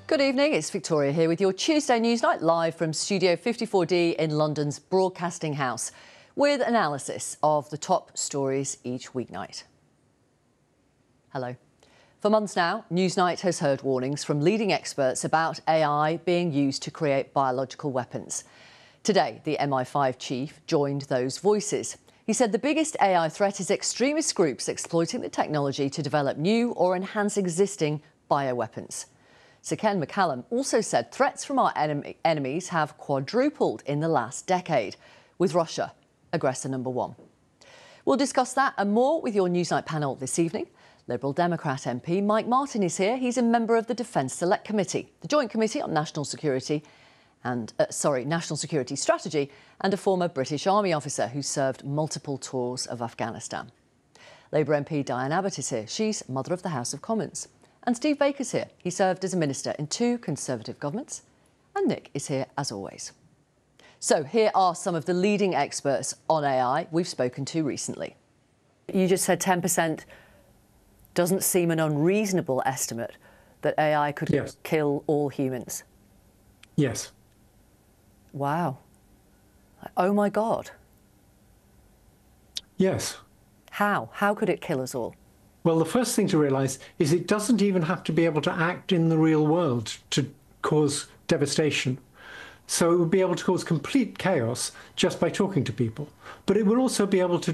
Good evening, it's Victoria here with your Tuesday Newsnight live from Studio 54D in London's Broadcasting House with analysis of the top stories each weeknight. Hello. For months now, Newsnight has heard warnings from leading experts about AI being used to create biological weapons. Today, the MI5 chief joined those voices. He said the biggest AI threat is extremist groups exploiting the technology to develop new or enhance existing bioweapons. Sir Ken McCallum also said threats from our enemies have quadrupled in the last decade, with Russia aggressor number one. We'll discuss that and more with your Newsnight panel this evening. Liberal Democrat MP Mike Martin is here. He's a member of the Defence Select Committee, the Joint Committee on National Security Strategy, and a former British Army officer who served multiple tours of Afghanistan. Labour MP Diane Abbott is here. She's Mother of the House of Commons. And Steve Baker's here. He served as a minister in 2 Conservative governments. And Nick is here as always. So here are some of the leading experts on AI we've spoken to recently. You just said 10% doesn't seem an unreasonable estimate that AI could kill all humans. Yes. Wow. Oh my God. Yes. How? How could it kill us all? Well, the first thing to realise is it doesn't even have to be able to act in the real world to cause devastation. So it would be able to cause complete chaos just by talking to people. But it would also be able to